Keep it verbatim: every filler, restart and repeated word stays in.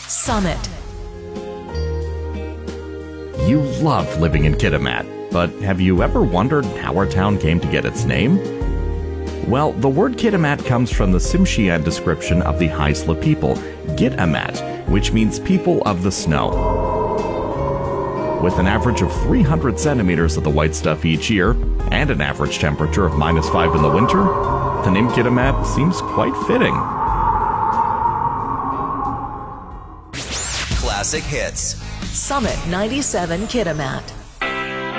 Summit. You love living in Kitimat, but have you ever wondered how our town came to get its name? Well, the word Kitimat comes from the Tsimshian description of the Haisla people, Git-amat, which means people of the snow. With an average of three hundred centimeters of the white stuff each year, and an average temperature of minus five in the winter, the name Kitimat seems quite fitting. Classic Hits. Summit ninety-seven Kitimat.